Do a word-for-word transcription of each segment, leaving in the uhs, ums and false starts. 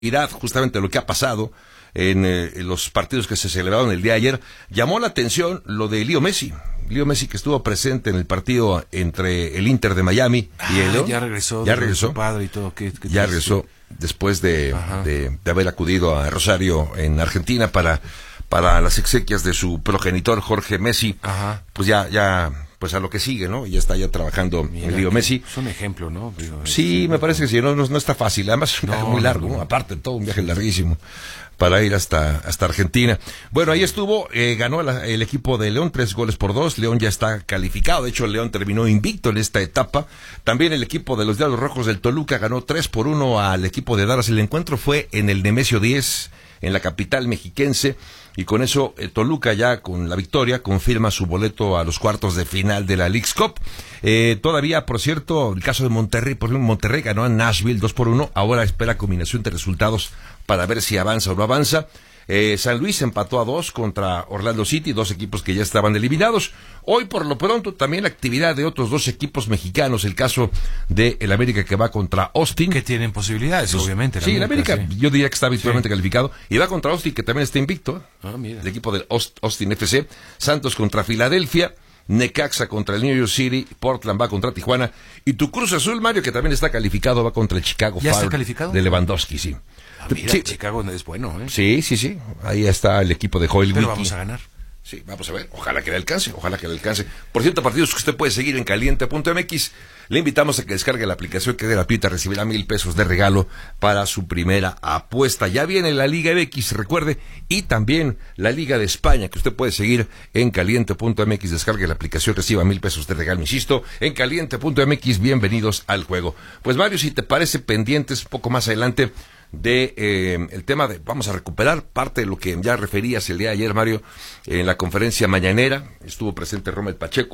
justamente lo que ha pasado en, eh, en los partidos que se celebraron el día de ayer. Llamó la atención lo de Leo Messi. Leo Messi, que estuvo presente en el partido entre el Inter de Miami ah, y el León. Ya regresó. Ya regresó. Padre y todo. ¿Qué, qué ya regresó después de, de, de haber acudido a Rosario en Argentina para, para las exequias de su progenitor Jorge Messi. Ajá. Pues ya, ya, pues a lo que sigue, ¿no? Ya está ya trabajando en Leo Messi. Es un ejemplo, ¿no? Digo, sí, me parece que sí, no, no, no está fácil. Además es un viaje no, muy largo, no, no. aparte todo un viaje larguísimo para ir hasta hasta Argentina. Bueno, ahí estuvo, eh, ganó la, el equipo de León tres goles por dos. León ya está calificado. De hecho, el León terminó invicto en esta etapa. También el equipo de los Diablos Rojos del Toluca ganó tres por uno al equipo de Dallas. El encuentro fue en el Nemesio diez, en la capital mexiquense. Y con eso, el Toluca ya con la victoria confirma su boleto a los cuartos de final de la Leagues Cup. Eh, todavía, por cierto, el caso de Monterrey, por ejemplo, Monterrey ganó a Nashville dos por uno. Ahora espera combinación de resultados para ver si avanza o no avanza. Eh, San Luis empató a dos contra Orlando City, dos equipos que ya estaban eliminados. Hoy, por lo pronto, también la actividad de otros dos equipos mexicanos. El caso de el América, que va contra Austin. Que tienen posibilidades, pues, obviamente. Sí, el América, sí. Yo diría que está habitualmente sí. calificado. Y va contra Austin, que también está invicto. Ah, mira. El equipo del Austin F C. Santos contra Filadelfia. Necaxa contra el New York City, Portland va contra Tijuana, y tu Cruz Azul, Mario, que también está calificado, va contra el Chicago ¿Ya Fire está calificado? de Lewandowski, sí. Ah, mira, sí. Chicago es bueno, ¿eh? Sí, sí, sí, ahí está el equipo de Joel Pero Wiki. vamos a ganar. Sí, vamos a ver, ojalá que le alcance, ojalá que le alcance. Por cierto, partidos que usted puede seguir en caliente punto m x. Le invitamos a que descargue la aplicación, que es gratuita, recibirá mil pesos de regalo para su primera apuesta. Ya viene la Liga M X, recuerde, y también la Liga de España, que usted puede seguir en caliente punto m x. Descargue la aplicación, reciba mil pesos de regalo, insisto, en caliente punto m x. Bienvenidos al juego. Pues Mario, si te parece, pendientes un poco más adelante de eh, el tema de, vamos a recuperar parte de lo que ya referías el día de ayer, Mario, en la conferencia mañanera. Estuvo presente Rommel Pacheco,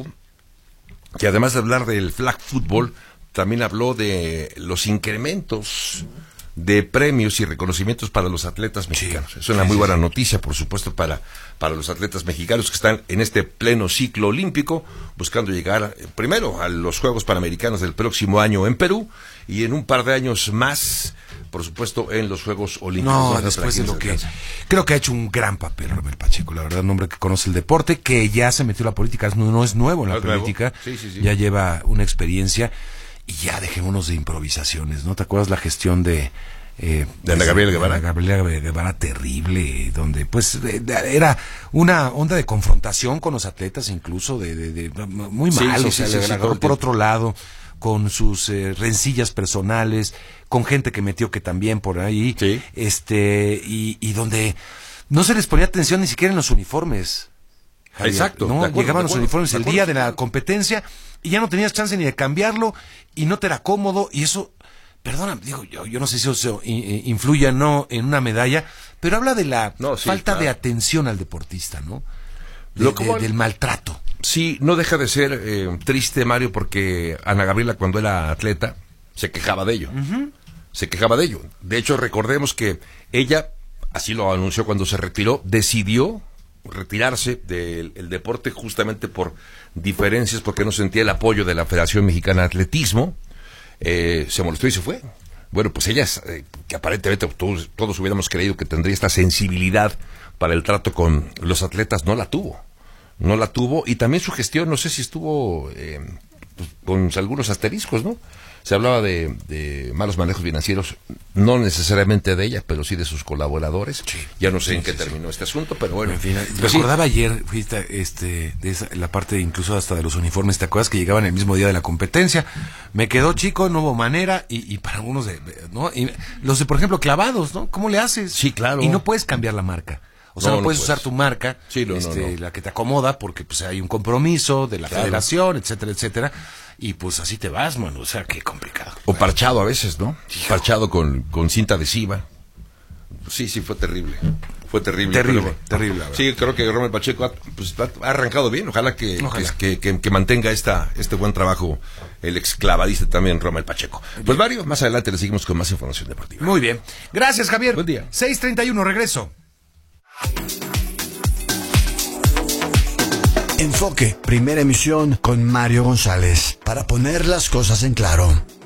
que además de hablar del flag football, también habló de los incrementos de premios y reconocimientos para los atletas mexicanos. Sí, es una sí, muy sí, buena sí. noticia, por supuesto, para, para los atletas mexicanos que están en este pleno ciclo olímpico, buscando llegar eh, primero a los Juegos Panamericanos del próximo año en Perú, y en un par de años más, por supuesto, en los Juegos Olímpicos. No, no después de lo que... Creo que ha hecho un gran papel Rommel Pacheco, la verdad, un hombre que conoce el deporte, que ya se metió a la política, no, no es nuevo en la ¿No política, sí, sí, sí. ya lleva una experiencia, y ya dejémonos de improvisaciones, ¿no? ¿Te acuerdas la gestión de... Eh, de Ana Gabriela Guevara. Ana Gabriela Guevara terrible, donde pues de, de, era una onda de confrontación con los atletas, incluso de, de, de muy mal, sí, sí, o sea, sí, le sí, agarró sí, por otro lado, con sus eh, rencillas personales, con gente que metió que también por ahí, sí. este, y, y donde no se les ponía atención ni siquiera en los uniformes. Javier, Exacto. ¿no? Acuerdo, Llegaban los acuerdo, uniformes el acuerdo, día de la competencia y ya no tenías chance ni de cambiarlo y no te era cómodo, y eso, perdona, digo, yo, yo no sé si eso influye o no en una medalla, pero habla de la no, sí, falta claro. de atención al deportista, ¿no? De, Lo de, del maltrato. Sí, no deja de ser eh, triste, Mario, porque Ana Gabriela, cuando era atleta, se quejaba de ello. Uh-huh. Se quejaba de ello. De hecho, recordemos que ella, así lo anunció cuando se retiró, decidió retirarse del el deporte justamente por diferencias, porque no sentía el apoyo de la Federación Mexicana de Atletismo. Eh, se molestó y se fue. Bueno, pues ella, eh, que aparentemente todos, todos hubiéramos creído que tendría esta sensibilidad para el trato con los atletas, no la tuvo. No la tuvo, y también su gestión, no sé si estuvo eh, pues, con algunos asteriscos, ¿no? Se hablaba de, de malos manejos financieros, no necesariamente de ella, pero sí de sus colaboradores. Sí, ya no sé sí, en qué sí, terminó sí. este asunto, pero bueno. En fin, pues recordaba sí. ayer, fuiste, este, de esa, la parte incluso hasta de los uniformes, ¿te acuerdas que llegaban el mismo día de la competencia? Me quedó chico, no hubo manera, y, y para algunos, de, ¿no? Y los de, por ejemplo, clavados, ¿no? ¿Cómo le haces? Sí, claro. Y no puedes cambiar la marca. O sea, no, no puedes no usar tu marca, sí, no, este, no, no. la que te acomoda, porque pues hay un compromiso de la claro. federación, etcétera, etcétera, y pues así te vas, mano, o sea, qué complicado. O parchado a veces, ¿no? Hijo. Parchado con, con cinta adhesiva. Sí, sí, fue terrible. Fue terrible. Terrible, pero, terrible. Sí, creo que Rommel Pacheco ha, pues, ha arrancado bien. Ojalá que, Ojalá. que, que, que mantenga esta, este buen trabajo el exclavadista también, Rommel Pacheco. Pues Mario, más adelante le seguimos con más información deportiva. Muy bien. Gracias, Javier. Buen día. seis treinta y uno, regreso. Enfoque, primera emisión con Mario González, para poner las cosas en claro.